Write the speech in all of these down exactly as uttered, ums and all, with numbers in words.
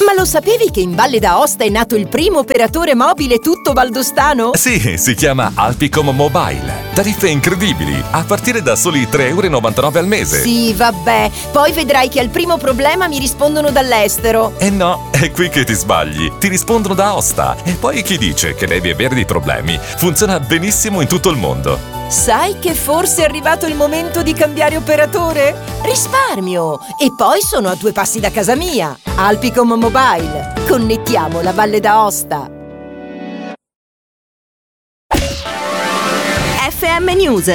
Ma lo sapevi che in Valle d'Aosta è nato il primo operatore mobile tutto valdostano? Sì, si chiama Alpicom Mobile. Tariffe incredibili, a partire da soli tre virgola novantanove euro al mese. Sì, vabbè. Poi vedrai che al primo problema mi rispondono dall'estero. Eh no, è qui che ti sbagli. Ti rispondono da Aosta. E poi chi dice che devi avere dei problemi funziona benissimo in tutto il mondo. Sai che forse è arrivato il momento di cambiare operatore? Risparmio! E poi sono a due passi da casa mia. Alpicom Mobile. Connettiamo la Valle d'Aosta. F M News.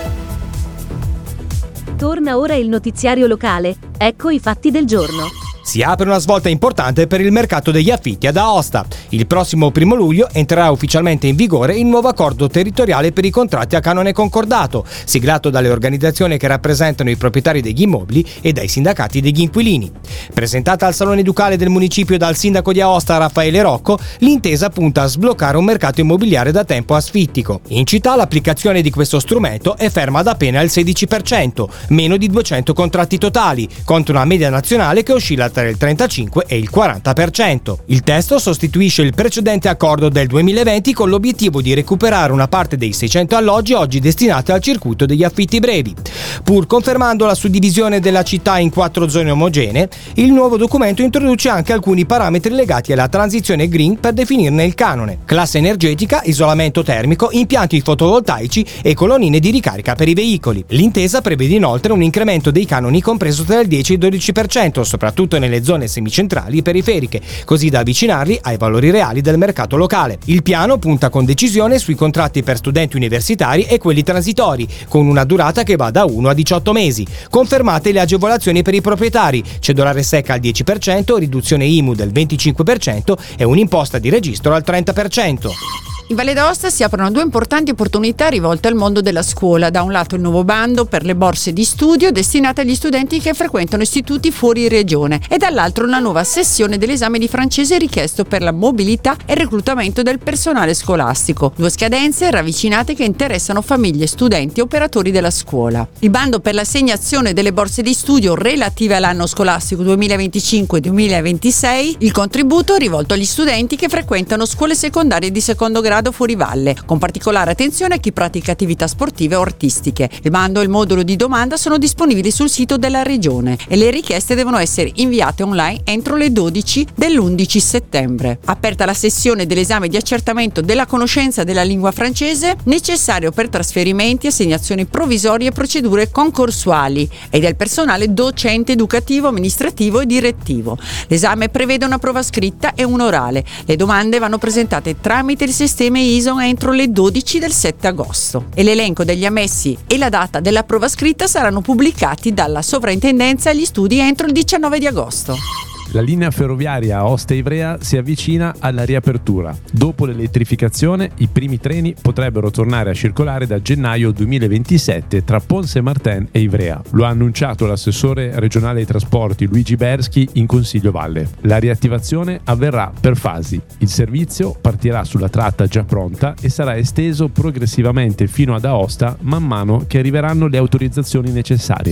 Torna ora il notiziario locale. Ecco i fatti del giorno. Si apre una svolta importante per il mercato degli affitti ad Aosta. Il prossimo primo luglio entrerà ufficialmente in vigore il nuovo accordo territoriale per i contratti a canone concordato, siglato dalle organizzazioni che rappresentano i proprietari degli immobili e dai sindacati degli inquilini. Presentata al Salone Ducale del municipio dal sindaco di Aosta Raffaele Rocco, l'intesa punta a sbloccare un mercato immobiliare da tempo asfittico. In città l'applicazione di questo strumento è ferma da appena il sedici per cento, meno di duecento contratti totali, contro una media nazionale che oscilla tra il trentacinque e il quaranta per cento. Il testo sostituisce il precedente accordo del duemilaventi con l'obiettivo di recuperare una parte dei seicento alloggi oggi destinati al circuito degli affitti brevi. Pur confermando la suddivisione della città in quattro zone omogenee, il nuovo documento introduce anche alcuni parametri legati alla transizione green per definirne il canone: classe energetica, isolamento termico, impianti fotovoltaici e colonnine di ricarica per i veicoli. L'intesa prevede inoltre un incremento dei canoni compreso tra il dieci e il dodici per cento, soprattutto nelle zone semicentrali e periferiche, così da avvicinarli ai valori reali del mercato locale. Il piano punta con decisione sui contratti per studenti universitari e quelli transitori, con una durata che va da uno a diciotto mesi. Confermate le agevolazioni per i proprietari: cedolare secca al dieci per cento, riduzione I M U del venticinque per cento e un'imposta di registro al trenta per cento. In Valle d'Aosta si aprono due importanti opportunità rivolte al mondo della scuola. Da un lato il nuovo bando per le borse di studio destinate agli studenti che frequentano istituti fuori regione e dall'altro una nuova sessione dell'esame di francese richiesto per la mobilità e il reclutamento del personale scolastico. Due scadenze ravvicinate che interessano famiglie, studenti e operatori della scuola. Il bando per l'assegnazione delle borse di studio relative all'anno scolastico duemilaventicinque duemilaventisei, il contributo è rivolto agli studenti che frequentano scuole secondarie di secondo grado fuori valle, con particolare attenzione a chi pratica attività sportive o artistiche. Il bando e il modulo di domanda sono disponibili sul sito della regione e le richieste devono essere inviate online entro le dodici dell'undici settembre. Aperta la sessione dell'esame di accertamento della conoscenza della lingua francese necessario per trasferimenti, assegnazioni provvisorie e procedure concorsuali e del personale docente, educativo, amministrativo e direttivo. L'esame prevede una prova scritta e un orale. Le domande vanno presentate tramite il sistema I S O entro le dodici del sette agosto e l'elenco degli ammessi e la data della prova scritta saranno pubblicati dalla Sovrintendenza agli Studi entro il diciannove di agosto. La linea ferroviaria Aosta-Ivrea si avvicina alla riapertura. Dopo l'elettrificazione, i primi treni potrebbero tornare a circolare da gennaio duemilaventisette tra Ponce-Martin e Ivrea. Lo ha annunciato l'assessore regionale ai trasporti Luigi Berschi in Consiglio Valle. La riattivazione avverrà per fasi. Il servizio partirà sulla tratta già pronta e sarà esteso progressivamente fino ad Aosta man mano che arriveranno le autorizzazioni necessarie.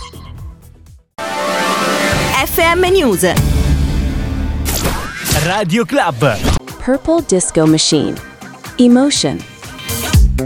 F M News. Radio Club. Purple Disco Machine. Emotion.